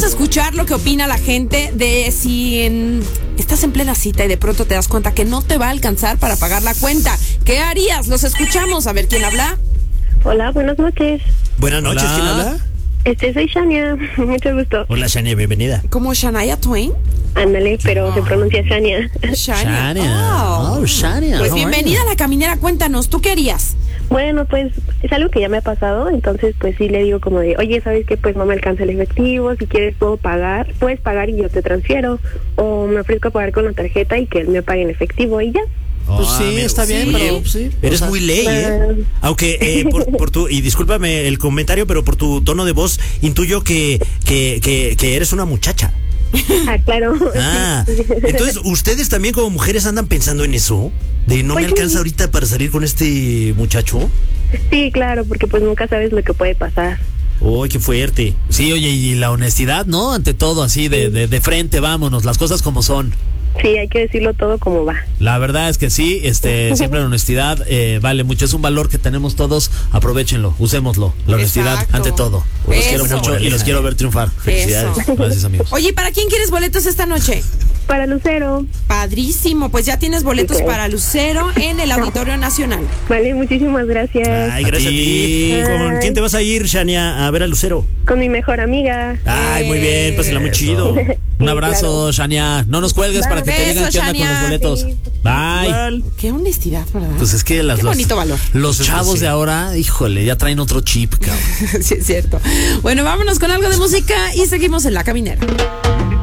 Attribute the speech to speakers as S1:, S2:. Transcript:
S1: a escuchar lo que opina la gente de si estás en plena cita y de pronto te das cuenta que no te va a alcanzar para pagar la cuenta. ¿Qué harías? Los escuchamos. A ver, ¿quién habla?
S2: Hola, buenas noches.
S3: Buenas noches,
S4: Hola.
S3: ¿quién habla?
S2: Soy Shania, mucho gusto.
S3: Hola, Shania, bienvenida.
S1: ¿Como Shania Twain?
S2: Ándale, pero se pronuncia Shania.
S1: Shania. Oh.
S4: Shania.
S1: Pues bienvenida a La Caminera. Cuéntanos, ¿tú qué harías?
S2: Bueno, pues es algo que ya me ha pasado, entonces pues sí le digo como de, oye, ¿sabes qué? Pues no me alcanza el efectivo, si quieres puedes pagar y yo te transfiero, o me ofrezco a pagar con la tarjeta y que él me pague en efectivo y ya.
S4: Pues sí,
S3: mira,
S4: está bien,
S1: sí.
S4: pero sí.
S3: Eres
S4: o sea,
S3: muy ley, ¿eh? Aunque por tu, y discúlpame el comentario, pero por tu tono de voz intuyo que eres una muchacha.
S2: Ah, claro.
S3: Ah, entonces, ¿ustedes también como mujeres andan pensando en eso? De no me
S2: Pues
S3: alcanza
S2: sí.
S3: ahorita para salir con este muchacho.
S2: Sí, claro, porque pues nunca sabes lo que puede pasar.
S3: ¡Uy, qué fuerte!
S4: Sí, oye, y la honestidad, ¿no? Ante todo, así de frente, vámonos, las cosas como son.
S2: Sí, hay que decirlo todo como va.
S4: La verdad es que sí, siempre la honestidad vale mucho, es un valor que tenemos todos, aprovechenlo, usémoslo, la honestidad
S1: Exacto.
S4: ante todo. Los
S1: Eso.
S4: quiero mucho y los quiero ver triunfar. Felicidades.
S1: Eso.
S4: Gracias, amigos.
S1: Oye, ¿para quién quieres boletos esta noche?
S2: Para Lucero.
S1: Padrísimo, pues ya tienes boletos
S2: Ok.
S1: para Lucero en el Auditorio Nacional.
S2: Vale, muchísimas gracias.
S3: Ay, gracias a ti. ¿Con
S2: Ay.
S3: quién te vas a ir, Shania, a ver a Lucero?
S2: Con mi mejor amiga.
S3: Ay, muy bien, pásala muy
S4: Eso.
S3: chido.
S4: Un abrazo, Shania. No nos cuelgues para que te
S1: Besos,
S4: digan qué onda con
S1: Shania.
S4: los boletos.
S2: Sí.
S4: Bye.
S3: Igual.
S1: Qué honestidad, ¿verdad?
S4: Pues es que
S1: Qué bonito valor.
S4: los chavos
S3: sí.
S4: de ahora, híjole, ya traen otro chip, cabrón.
S1: Sí, es cierto. Bueno, vámonos con algo de música y seguimos en La Caminera.